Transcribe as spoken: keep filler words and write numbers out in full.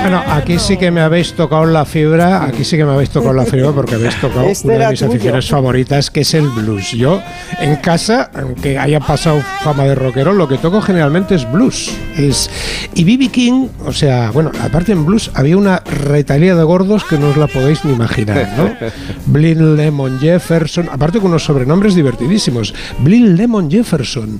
Bueno, aquí sí que me habéis tocado la fibra, aquí sí que me habéis tocado la fibra porque habéis tocado este una de mis tuyo. aficiones favoritas, que es el blues. Yo, en casa, aunque haya pasado fama de rockero, lo que toco generalmente es blues. Es, y B B King, o sea, bueno, aparte en blues había una retailía de gordos que no os la podéis ni imaginar, ¿no? Blind Lemon Jefferson, aparte con unos sobrenombres divertidísimos. Blind Lemon Jefferson,